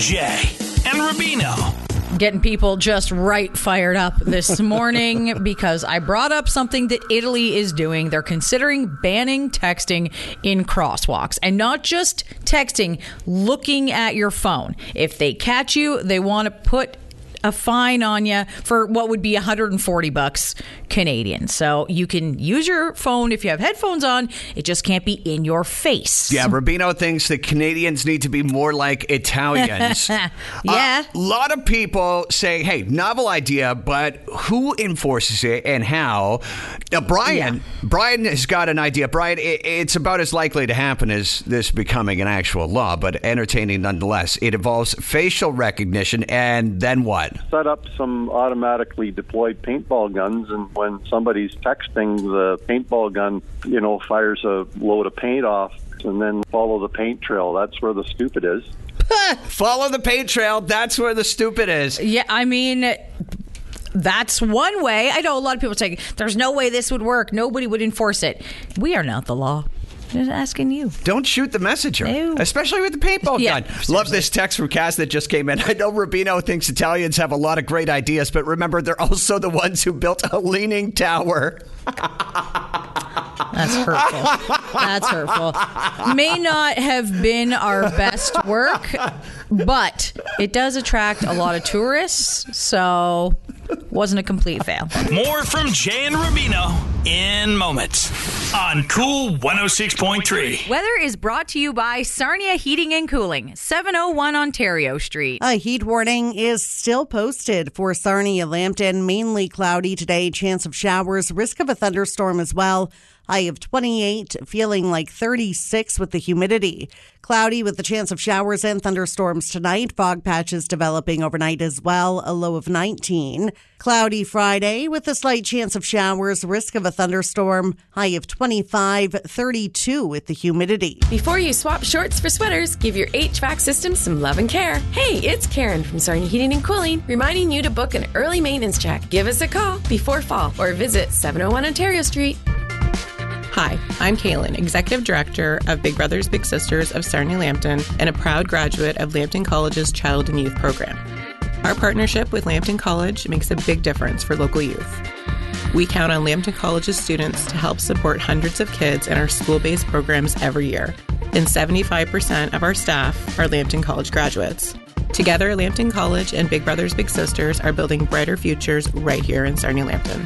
Jay and Rubino. Getting people just right fired up this morning because I brought up something that Italy is doing. They're considering banning texting in crosswalks, and not just texting, looking at your phone. If they catch you, they want to put a fine on you for what would be $140 Canadian. So you can use your phone if you have headphones on. It just can't be in your face. Yeah, Rubino thinks that Canadians need to be more like Italians. Yeah. A lot of people say, hey, novel idea, but who enforces it and how? Now, Brian has got an idea. Brian, it's about as likely to happen as this becoming an actual law, but entertaining nonetheless. It involves facial recognition, and then what? Set up some automatically deployed paintball guns, and when somebody's texting, the paintball gun, fires a load of paint off, and then follow the paint trail. That's where the stupid is. Follow the paint trail. That's where the stupid is. Yeah, I mean, that's one way. I know a lot of people say, there's no way this would work. Nobody would enforce it. We are not the law. Just asking you. Don't shoot the messenger, No. Especially with the paintball gun. Seriously. Love this text from Cass that just came in. I know Rubino thinks Italians have a lot of great ideas, but remember, they're also the ones who built a leaning tower. That's hurtful. That's hurtful. May not have been our best work, but it does attract a lot of tourists, so wasn't a complete fail. More from Jay and Rubino in moments on Cool 106.3. Weather is brought to you by Sarnia Heating and Cooling, 701 Ontario Street. A heat warning is still posted for Sarnia, Lambton. Mainly cloudy today, chance of showers, risk of a thunderstorm as well. High of 28, feeling like 36 with the humidity. Cloudy with the chance of showers and thunderstorms tonight. Fog patches developing overnight as well. A low of 19. Cloudy Friday with a slight chance of showers. Risk of a thunderstorm. High of 25, 32 with the humidity. Before you swap shorts for sweaters, give your HVAC system some love and care. Hey, it's Karen from Sarnia Heating and Cooling, reminding you to book an early maintenance check. Give us a call before fall or visit 701 Ontario Street. Hi, I'm Kaylin, Executive Director of Big Brothers Big Sisters of Sarnia Lambton and a proud graduate of Lambton College's Child and Youth Program. Our partnership with Lambton College makes a big difference for local youth. We count on Lambton College's students to help support hundreds of kids in our school-based programs every year, and 75% of our staff are Lambton College graduates. Together, Lambton College and Big Brothers Big Sisters are building brighter futures right here in Sarnia Lambton.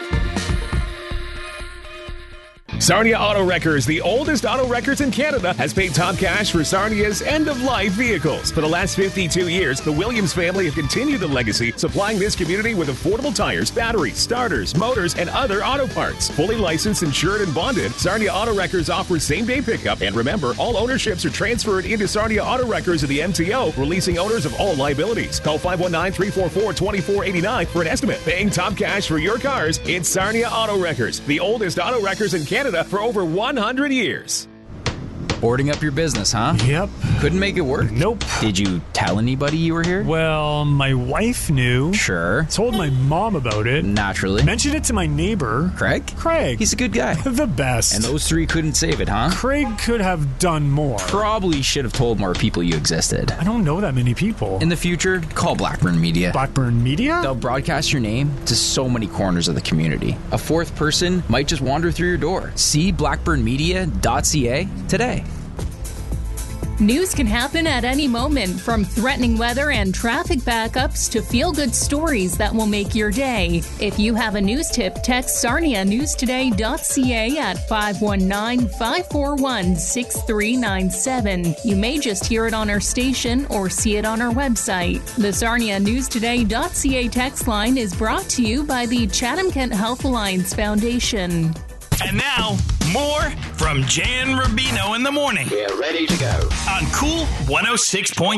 Sarnia Auto Wreckers, the oldest auto wreckers in Canada, has paid top cash for Sarnia's end-of-life vehicles. For the last 52 years, the Williams family have continued the legacy, supplying this community with affordable tires, batteries, starters, motors, and other auto parts. Fully licensed, insured, and bonded, Sarnia Auto Wreckers offers same-day pickup. And remember, all ownerships are transferred into Sarnia Auto Wreckers of the MTO, releasing owners of all liabilities. Call 519-344-2489 for an estimate. Paying top cash for your cars, it's Sarnia Auto Wreckers, the oldest auto wreckers in Canada for over 100 years. Boarding up your business, huh? Yep. Couldn't make it work? Nope. Did you tell anybody you were here? Well, my wife knew. Sure. Told my mom about it. Naturally. Mentioned it to my neighbor. Craig? He's a good guy. The best. And those three couldn't save it, huh? Craig could have done more. Probably should have told more people you existed. I don't know that many people. In the future, call Blackburn Media. Blackburn Media? They'll broadcast your name to so many corners of the community. A fourth person might just wander through your door. See blackburnmedia.ca today. News can happen at any moment, from threatening weather and traffic backups to feel-good stories that will make your day. If you have a news tip, text sarnianewstoday.ca at 519-541-6397. You may just hear it on our station or see it on our website. The sarnianewstoday.ca text line is brought to you by the Chatham-Kent Health Alliance Foundation. And now, more from Jay and Rubino in the morning. We're ready to go. On Cool 106.3.